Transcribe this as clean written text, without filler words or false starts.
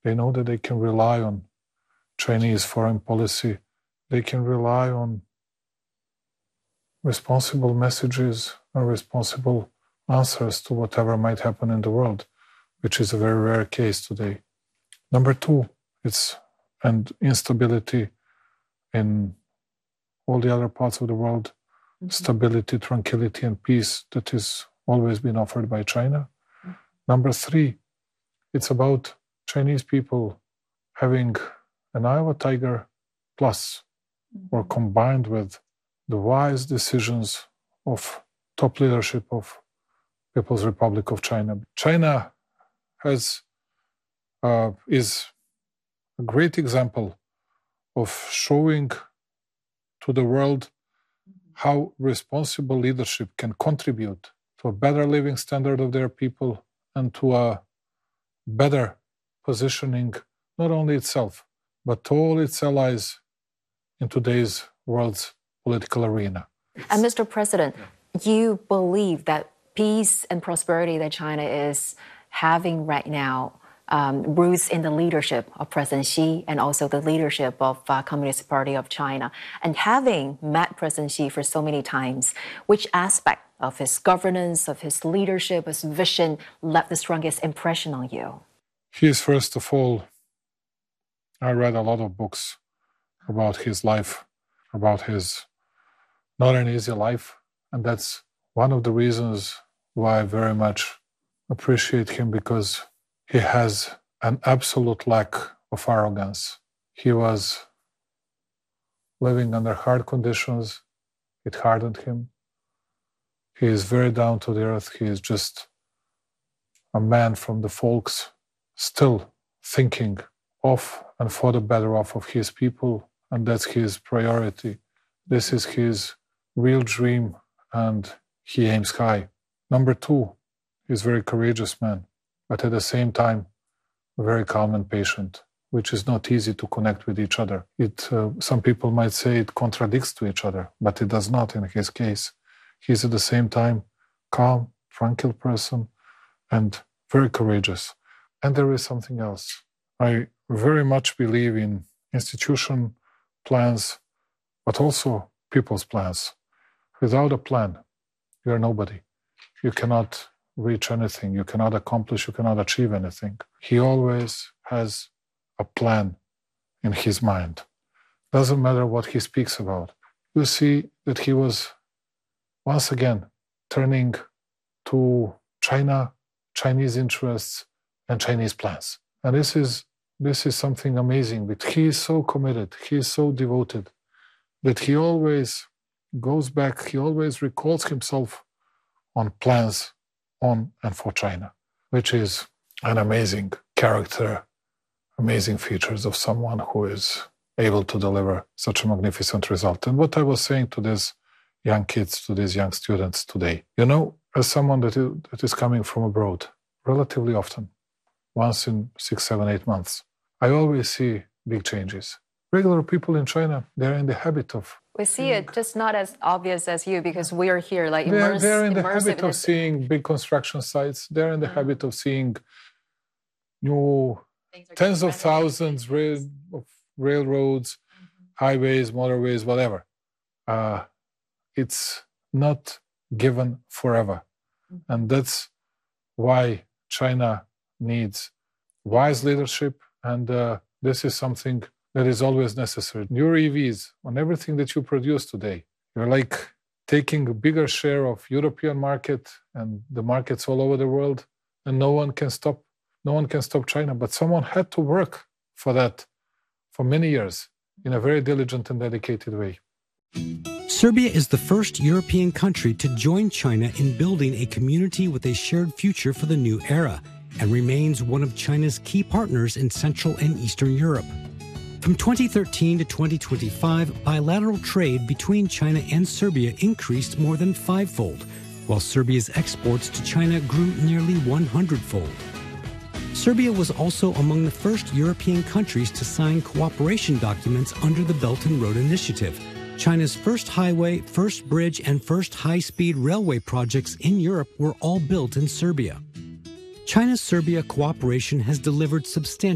They know that they can rely on Chinese foreign policy. They can rely on responsible messages and responsible answers to whatever might happen in the world, which is a very rare case today. Number two, and instability in all the other parts of the world, stability, tranquility, and peace that is always been offered by China. Number three, it's about Chinese people having an Iowa Tiger plus or combined with the wise decisions of top leadership of People's Republic of China. China is a great example of showing to the world how responsible leadership can contribute to a better living standard of their people and to a better positioning, not only itself, but all its allies in today's world's political arena. And Mr. President, you believe that peace and prosperity that China is having right now roots in the leadership of President Xi and also the leadership of Communist Party of China. And having met President Xi for so many times, which aspect of his governance, of his leadership, his vision left the strongest impression on you? He is, first of all, I read a lot of books about his life, about his not an easy life. And that's one of the reasons why I very much appreciate him, because he has an absolute lack of arrogance. He was living under hard conditions. It hardened him. He is very down to the earth. He is just a man from the folks, still thinking of and for the better off of his people, and that's his priority. This is his real dream, and he aims high. Number two, he's a very courageous man, but at the same time, very calm and patient, which is not easy to connect with each other. Some people might say it contradicts to each other, but it does not in his case. He's at the same time calm, tranquil person, and very courageous. And there is something else. I very much believe in institution plans, but also people's plans. Without a plan, you are nobody. You cannot reach anything. You cannot accomplish, you cannot achieve anything. He always has a plan in his mind. Doesn't matter what he speaks about. You see that he was once again turning to China, Chinese interests, and Chinese plans. And this is something amazing, because he is so committed, he is so devoted, that he always goes back, he always recalls himself on plans on and for China, which is an amazing character, amazing features of someone who is able to deliver such a magnificent result. And what I was saying to these young kids, to these young students today, as someone that is coming from abroad relatively often, once in 6, 7, 8 months, I always see big changes. Regular people in China, they're in the habit of... We see it just not as obvious as you, because we are here They're in the habit of seeing big construction sites. They're in the habit of seeing new tens of thousands of railroads, highways, motorways, whatever. It's not given forever. And that's why China needs wise leadership, and this is something that is always necessary. Your EVs, on everything that you produce today, you're like taking a bigger share of European market and the markets all over the world, and no one can stop China. But someone had to work for that for many years in a very diligent and dedicated way. Serbia is the first European country to join China in building a community with a shared future for the new era, and remains one of China's key partners in Central and Eastern Europe. From 2013 to 2025, bilateral trade between China and Serbia increased more than 5-fold, while Serbia's exports to China grew nearly 100-fold. Serbia was also among the first European countries to sign cooperation documents under the Belt and Road Initiative. China's first highway, first bridge, and first high-speed railway projects in Europe were all built in Serbia. China-Serbia cooperation has delivered substantial